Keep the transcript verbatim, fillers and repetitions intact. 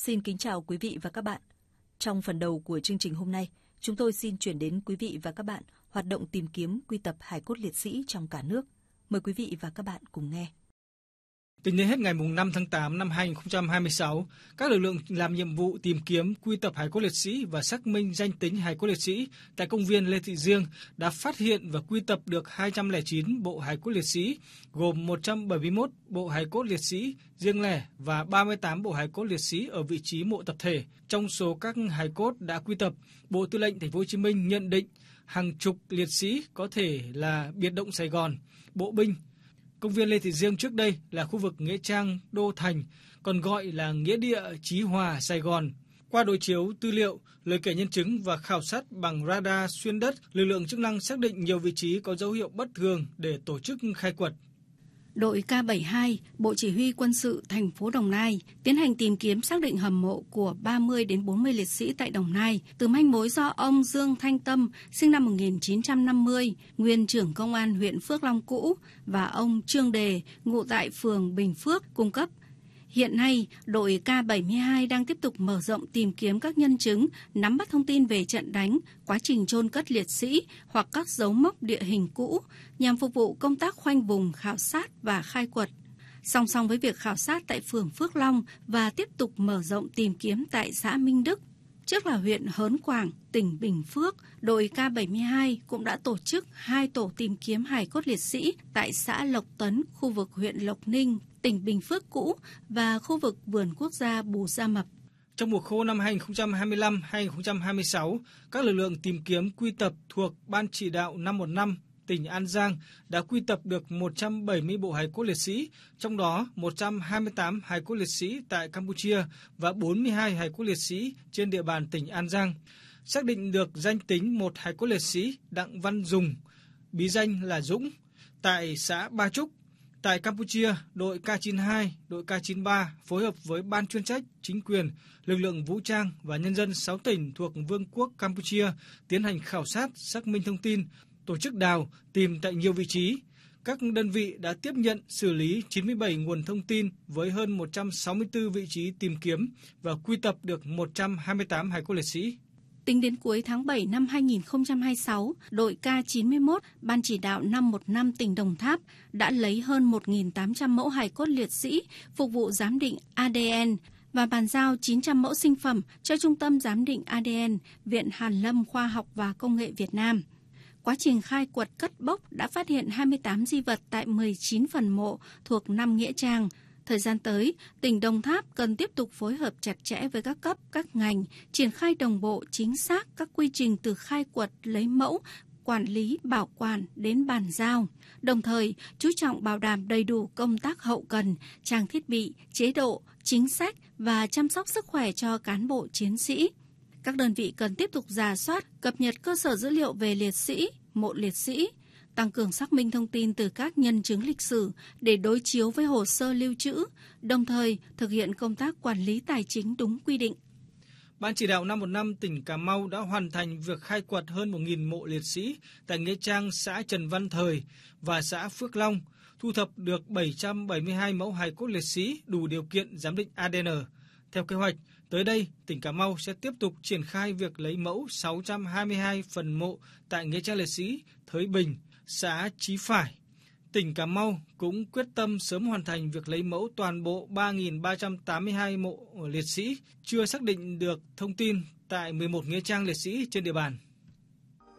Xin kính chào quý vị và các bạn. Trong phần đầu của chương trình hôm nay, chúng tôi xin chuyển đến quý vị và các bạn hoạt động tìm kiếm quy tập hài cốt liệt sĩ trong cả nước. Mời quý vị và các bạn cùng nghe. Tính đến hết ngày năm tháng tám năm hai nghìn không trăm hai mươi sáu, các lực lượng làm nhiệm vụ tìm kiếm quy tập hài cốt liệt sĩ và xác minh danh tính hài cốt liệt sĩ tại công viên Lê Thị Riêng đã phát hiện và quy tập được hai trăm lẻ chín bộ hài cốt liệt sĩ, gồm một trăm bảy mươi mốt bộ hài cốt liệt sĩ riêng lẻ và ba mươi tám bộ hài cốt liệt sĩ ở vị trí mộ tập thể. Trong số các hài cốt đã quy tập, Bộ Tư lệnh Thành phố Hồ Chí Minh nhận định hàng chục liệt sĩ có thể là biệt động Sài Gòn, bộ binh. Công viên Lê Thị Riêng trước đây là khu vực nghĩa trang Đô Thành, còn gọi là nghĩa địa Chí Hòa, Sài Gòn. Qua đối chiếu tư liệu, lời kể nhân chứng và khảo sát bằng radar xuyên đất, lực lượng chức năng xác định nhiều vị trí có dấu hiệu bất thường để tổ chức khai quật. Đội K bảy mươi hai, Bộ Chỉ huy Quân sự thành phố Đồng Nai tiến hành tìm kiếm xác định hầm mộ của ba mươi đến bốn mươi liệt sĩ tại Đồng Nai từ manh mối do ông Dương Thanh Tâm, sinh năm một nghìn chín trăm năm mươi, nguyên trưởng công an huyện Phước Long cũ, và ông Trương Đề, ngụ tại phường Bình Phước cung cấp. Hiện nay, đội K bảy mươi hai đang tiếp tục mở rộng tìm kiếm các nhân chứng, nắm bắt thông tin về trận đánh, quá trình chôn cất liệt sĩ hoặc các dấu mốc địa hình cũ nhằm phục vụ công tác khoanh vùng, khảo sát và khai quật. Song song với việc khảo sát tại phường Phước Long và tiếp tục mở rộng tìm kiếm tại xã Minh Đức, trước là huyện Hớn Quảng, tỉnh Bình Phước, đội K bảy mươi hai cũng đã tổ chức hai tổ tìm kiếm hài cốt liệt sĩ tại xã Lộc Tấn, khu vực huyện Lộc Ninh, tỉnh Bình Phước cũ và khu vực vườn quốc gia Bù Gia Mập. Trong mùa khô năm hai nghìn không trăm hai mươi lăm hai nghìn không trăm hai mươi sáu, các lực lượng tìm kiếm quy tập thuộc Ban Chỉ đạo năm một năm tỉnh An Giang đã quy tập được một trăm bảy mươi bộ hài cốt liệt sĩ, trong đó một trăm hai mươi tám hài cốt liệt sĩ tại Campuchia và bốn mươi hai hài cốt liệt sĩ trên địa bàn tỉnh An Giang. Xác định được danh tính một hài cốt liệt sĩ Đặng Văn Dùng, bí danh là Dũng, tại xã Ba Trúc. Tại Campuchia, đội K chín mươi hai, đội K chín mươi ba phối hợp với ban chuyên trách, chính quyền, lực lượng vũ trang và nhân dân sáu tỉnh thuộc Vương quốc Campuchia tiến hành khảo sát, xác minh thông tin, tổ chức đào, tìm tại nhiều vị trí. Các đơn vị đã tiếp nhận, xử lý chín mươi bảy nguồn thông tin với hơn một trăm sáu mươi tư vị trí tìm kiếm và quy tập được một trăm hai mươi tám hài cốt liệt sĩ. Tính đến cuối tháng bảy năm hai nghìn không trăm hai mươi sáu, đội K chín mươi mốt, Ban Chỉ đạo năm một năm tỉnh Đồng Tháp đã lấy hơn một nghìn tám trăm mẫu hài cốt liệt sĩ phục vụ giám định a đê en và bàn giao chín trăm mẫu sinh phẩm cho Trung tâm Giám định a đê en, Viện Hàn lâm Khoa học và Công nghệ Việt Nam. Quá trình khai quật cất bốc đã phát hiện hai mươi tám di vật tại mười chín phần mộ thuộc năm nghĩa trang. Thời gian tới, tỉnh Đồng Tháp cần tiếp tục phối hợp chặt chẽ với các cấp, các ngành, triển khai đồng bộ chính xác các quy trình từ khai quật, lấy mẫu, quản lý, bảo quản đến bàn giao. Đồng thời, chú trọng bảo đảm đầy đủ công tác hậu cần, trang thiết bị, chế độ, chính sách và chăm sóc sức khỏe cho cán bộ chiến sĩ. Các đơn vị cần tiếp tục rà soát, cập nhật cơ sở dữ liệu về liệt sĩ, mộ liệt sĩ, tăng cường xác minh thông tin từ các nhân chứng lịch sử để đối chiếu với hồ sơ lưu trữ, đồng thời thực hiện công tác quản lý tài chính đúng quy định. Ban Chỉ đạo năm một năm tỉnh Cà Mau đã hoàn thành việc khai quật hơn một nghìn mộ liệt sĩ tại nghĩa trang xã Trần Văn Thời và xã Phước Long, thu thập được bảy trăm bảy mươi hai mẫu hài cốt liệt sĩ đủ điều kiện giám định a đê en. Theo kế hoạch, tới đây, tỉnh Cà Mau sẽ tiếp tục triển khai việc lấy mẫu sáu trăm hai mươi hai phần mộ tại nghĩa trang liệt sĩ Thới Bình, xã Chí Phải. Tỉnh Cà Mau cũng quyết tâm sớm hoàn thành việc lấy mẫu toàn bộ ba nghìn ba trăm tám mươi hai mộ liệt sĩ chưa xác định được thông tin tại mười một nghĩa trang liệt sĩ trên địa bàn.